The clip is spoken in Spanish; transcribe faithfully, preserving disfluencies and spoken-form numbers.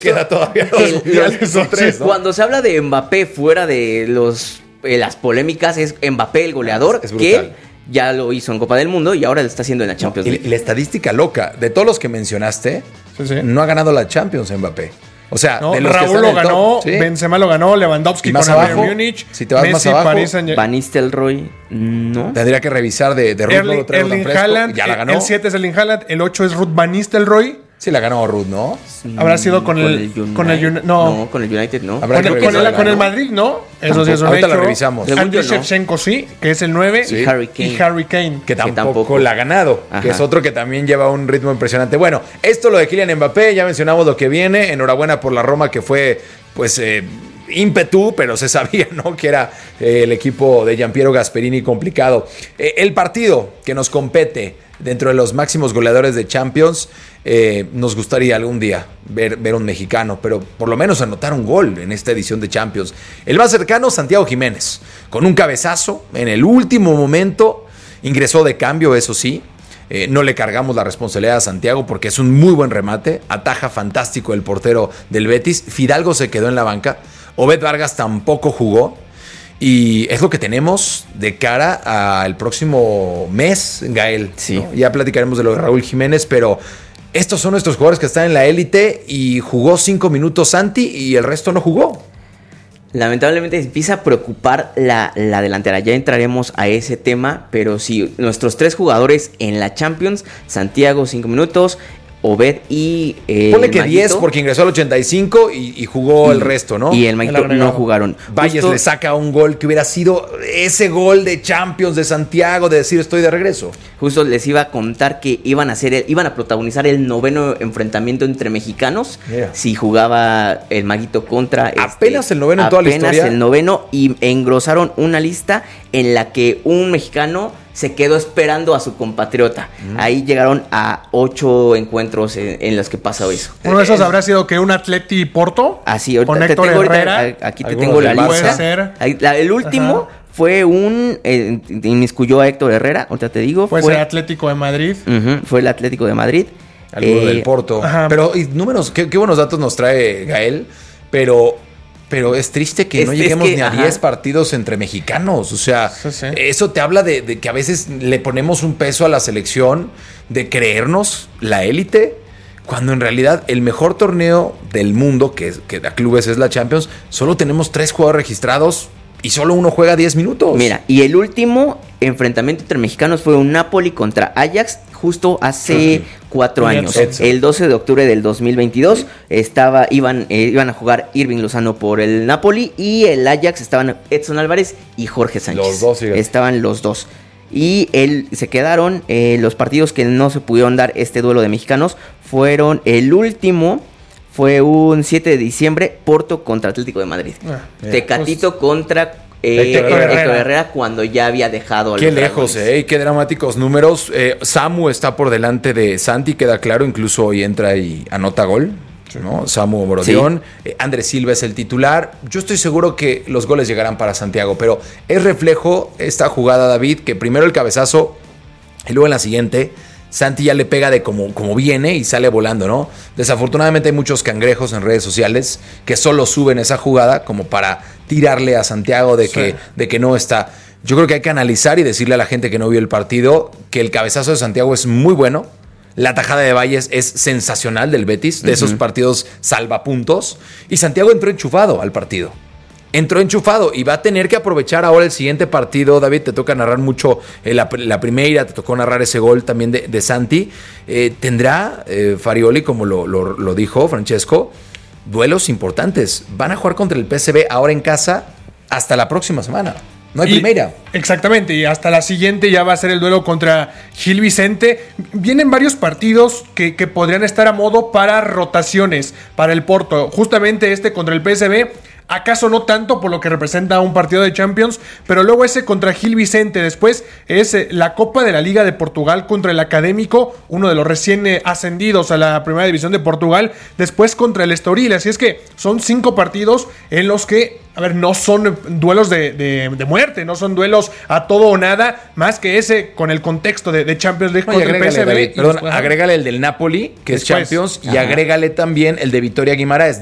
Queda todavía dos El- mundiales, son tres, ¿no? Cuando se habla de Mbappé fuera de los eh, las polémicas, es Mbappé el goleador, Es brutal. que ya lo hizo en Copa del Mundo y ahora lo está haciendo en la Champions Y League. la estadística loca, de todos los que mencionaste, Sí, sí. no ha ganado la Champions Mbappé. O sea, No, de los que Raúl están lo en el ganó, top, ¿sí? Benzema lo ganó, Lewandowski Y más con el abajo, Bayern Múnich, si te vas más Messi, abajo, París Saint-Germain. Van Nistelrooy, no. Tendría que revisar de, de Ruth, no Erling, lo traigo tan Erling fresco. Haaland, Ya la ganó. el siete es Erling Haaland, el ocho es Ruth Van Nistelrooy. Sí, la ganó Ruth, ¿no? Habrá sido con el- con el Uni- no. con el United no. Habrá Con que el, con, revisarla, el, con el ¿no? Madrid, ¿no? Eso sí es un Ahorita hecho. la revisamos. Según Andriy yo, no. Shevchenko sí, que es el nueve. Sí. Y Harry Kane. Y Harry Kane. Que tampoco, tampoco. la ha ganado, Ajá. que es otro que también lleva un ritmo impresionante. Bueno, esto lo de Kylian Mbappé, ya mencionamos lo que viene. Enhorabuena por la Roma, que fue, pues, eh, ímpetu, pero se sabía, ¿no? Que era eh, el equipo de Giampiero Gasperini complicado. Eh, el partido que nos compete dentro de los máximos goleadores de Champions, eh, nos gustaría algún día ver, ver un mexicano, pero por lo menos anotar un gol en esta edición de Champions. El más cercano, Santiago Jiménez, con un cabezazo en el último momento, ingresó de cambio, eso sí. Eh, no le cargamos la responsabilidad a Santiago porque es un muy buen remate. Ataja fantástico el portero del Betis. Fidalgo se quedó en la banca. Obed Vargas tampoco jugó. Y es lo que tenemos de cara al próximo mes, Gael. Sí. ¿no? Ya platicaremos de lo de Raúl Jiménez, pero estos son nuestros jugadores que están en la élite y jugó cinco minutos Santi y el resto no jugó. Lamentablemente empieza a preocupar la, la delantera. Ya entraremos a ese tema, pero sí, nuestros tres jugadores en la Champions, Santiago cinco minutos, Obed y eh, Ponle el que Maguito, diez porque ingresó al ochenta y cinco y, y jugó y- el resto, ¿no? Y el Maguito El agregado. no jugaron. Valles Justo- le saca un gol que hubiera sido ese gol de Champions de Santiago, de decir estoy de regreso. Justo les iba a contar que iban a hacer el- iban a protagonizar el noveno enfrentamiento entre mexicanos. Yeah. Si jugaba el Maguito contra este, Apenas el noveno en toda la apenas historia. el noveno, y engrosaron una lista en la que un mexicano se quedó esperando a su compatriota. Mm. Ahí llegaron a ocho encuentros en, en los que pasó eso. Uno de esos habrá sido que un Atleti Porto. Así, ahorita Con te Héctor tengo ahorita- Herrera. a- aquí te Algunos tengo la del lista. Barça. Puede ser. Ahí, la- el último Ajá. fue un eh, inmiscuyó a Héctor Herrera, ahorita te digo, Puede fue ser Atlético de Madrid. Ujú, fue el Atlético de Madrid. Alguno Eh, del Porto. ajá. Pero y números, qué, qué buenos datos nos trae Gael, pero, pero es triste que Es- no es lleguemos que, ni a ajá. diez partidos entre mexicanos. O sea, Sí, sí. eso te habla de, de que a veces le ponemos un peso a la selección, de creernos la élite, cuando en realidad el mejor torneo del mundo, que, es- que a clubes es la Champions, solo tenemos tres jugadores registrados y solo uno juega diez minutos. Mira, y el último enfrentamiento entre mexicanos fue un Napoli contra Ajax justo hace Ujú. cuatro Y años. Edson. El doce de octubre del dos mil veintidós estaba, iban, eh, iban a jugar Irving Lozano por el Napoli y el Ajax estaban Edson Álvarez y Jorge Sánchez. Los dos, fíjate. Estaban los dos. Y él, se quedaron, eh, los partidos que no se pudieron dar este duelo de mexicanos fueron el último. Fue un siete de diciembre, Porto contra Atlético de Madrid. Ah, Tecatito contra eh, Héctor Héctor Herrera. Herrera. cuando ya había dejado a Qué los lejos, Dragones. ¿eh? Y qué dramáticos números. Eh, Samu está por delante de Santi, queda claro. Incluso hoy entra y anota gol. ¿no? Samu Borodión. Eh, Andrés Silva es el titular. Yo estoy seguro que los goles llegarán para Santiago, pero es reflejo esta jugada, David, que primero el cabezazo y luego en la siguiente Santi ya le pega de como, como viene y sale volando, ¿no? Desafortunadamente hay muchos cangrejos en redes sociales que solo suben esa jugada como para tirarle a Santiago de, Sí. que, de que no está. Yo creo que hay que analizar y decirle a la gente que no vio el partido que el cabezazo de Santiago es muy bueno. La tajada de Valles es sensacional del Betis, de esos partidos salvapuntos. Y Santiago entró enchufado al partido. Entró enchufado y va a tener que aprovechar ahora el siguiente partido. David, te toca narrar mucho eh, la, la primera, te tocó narrar ese gol también de, de Santi. Eh, tendrá eh, Farioli, como lo, lo, lo dijo Francesco, duelos importantes. Van a jugar contra el P S V ahora en casa hasta la próxima semana. No hay Y- primera. Exactamente, y hasta la siguiente ya va a ser el duelo contra Gil Vicente. Vienen varios partidos que, que podrían estar a modo para rotaciones para el Porto. Justamente este contra el P S V. acaso no tanto por lo que representa un partido de Champions, pero luego ese contra Gil Vicente, después es eh, la Copa de la Liga de Portugal contra el Académico, uno de los recién eh, ascendidos a la Primera División de Portugal, después contra el Estoril, así es que son cinco partidos en los que, a ver, no son duelos de, de, de muerte, no son duelos a todo o nada, más que ese con el contexto de, de Champions League No, contra el P S V. David, y perdón, después, agrégale el del Napoli, que después, es Champions, y ajá. agrégale también el de Vitoria Guimaraes.